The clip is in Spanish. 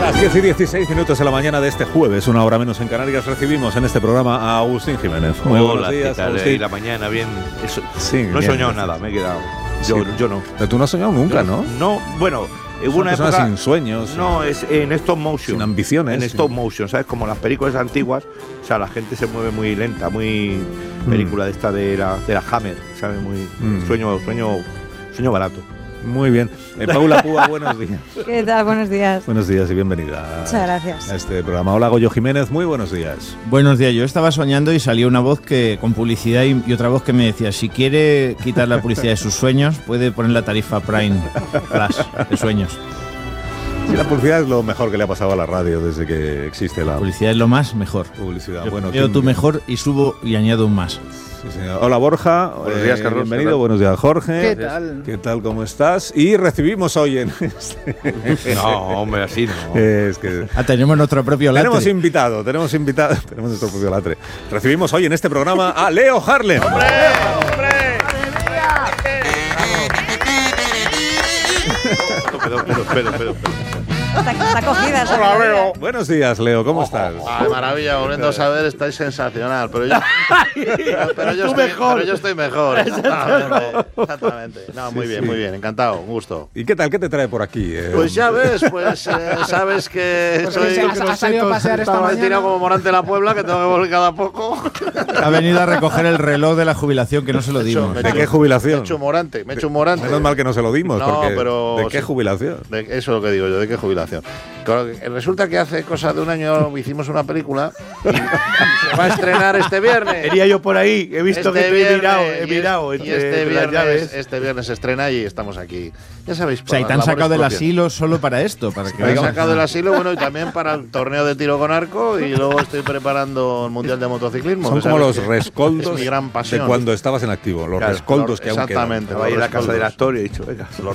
las 10 y 16 minutos de la mañana de este jueves, una hora menos en Canarias, recibimos en este programa a Agustín Jiménez. Muy buenos días, Agustín. Y la mañana bien. Eso, sí, no he bien, soñado bien. nada, me he quedado. Yo no. Pero tú no has soñado nunca, ¿no? No, bueno, Es una persona época sin sueños. No, es en stop motion. Sin ambiciones. En stop motion, ¿sabes? Como las películas antiguas, o sea, la gente se mueve muy lenta, muy película de esta de la Hammer, ¿sabes? Muy sueño barato. Muy bien. Paula Púa, buenos días. ¿Qué tal? Buenos días. Buenos días y bienvenida. Muchas gracias. A este programa. Hola, Goyo Jiménez, muy buenos días. Buenos días, yo estaba soñando y salió una voz que con publicidad y otra voz que me decía, si quiere quitar la publicidad de sus sueños, puede poner la tarifa Prime Plus de sueños. Sí, la publicidad es lo mejor que le ha pasado a la radio desde que existe la Publicidad es lo más mejor. publicidad. Yo Bueno, veo tu mejor y subo y añado un más. Sí, señor. Hola, Borja. Buenos días, Carlos. Bienvenido. Buenos días, Jorge. ¿Qué tal? ¿Qué tal? ¿Cómo estás? Y recibimos hoy en No, hombre, así no. Es que Tenemos nuestro propio latre. tenemos invitado, tenemos nuestro propio latre. Recibimos hoy en este programa a Leo Harlem. Pero. Está cogida esa Hola, melodía. Leo. Buenos días, Leo. ¿Cómo estás? Ay, maravilla, volviendo a saber, estáis sensacional, pero yo estoy mejor. Exactamente. No, muy bien, encantado, un gusto. ¿Y qué tal? ¿Qué te trae por aquí? Pues ya ves, sabes que Pues soy ha salido a pasear esta estaba mañana. tirado como Morante de la Puebla, que tengo que volver cada poco. Ha venido a recoger el reloj de la jubilación que no se lo dimos. Me he ¿De hecho- qué jubilación? Me he hecho Morante. Menos mal que no se lo dimos, No, porque pero ¿de qué sí. jubilación? Eso es lo que digo yo, ¿de qué jubilación? Claro, resulta que hace cosa de un año hicimos una película y se va a estrenar este viernes. Venía yo por ahí, he visto que te he mirado y este viernes se estrena y estamos aquí. Ya sabéis, O sea, y te han sacado del asilo solo para esto, para que Me han veamos. sacado del asilo, bueno, y también para el torneo de tiro con arco y luego estoy preparando el Mundial de Motociclismo. Son que como sabes los que rescoldos es mi gran de pasión. cuando estabas en actitivo. Los Claro, rescoldos que aún quedan. exactamente. Estaba ahí en la casa del rescoldos. actor y he dicho, venga, se lo